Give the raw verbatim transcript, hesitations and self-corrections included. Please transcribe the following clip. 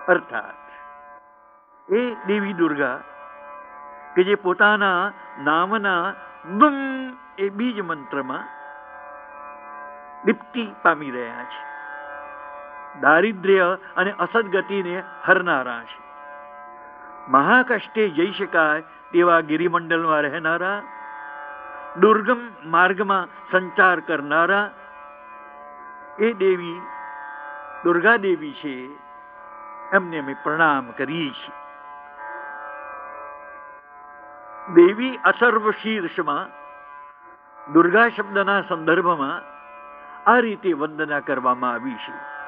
અર્થાત એ દેવી દુર્ગા કે જે પોતાના નામના દુમ એ બીજ મંત્રમાં દીપ્તિ પામી રહ્યા છે, દારિદ્ર્ય અને અસદગતિને હરનારા છે, મહાકષ્ટે જઈ શકાય તેવા ગિરિમંડળમાં રહેનારા, દુર્ગમ માર્ગમાં સંચાર કરનારા એ દેવી દુર્ગા દેવી છે. એમને અમે પ્રણામ કરીએ છીએ. દેવી અથર્વ શીર્ષમાં દુર્ગા શબ્દના સંદર્ભમાં આ રીતે વંદના કરવામાં આવી છે.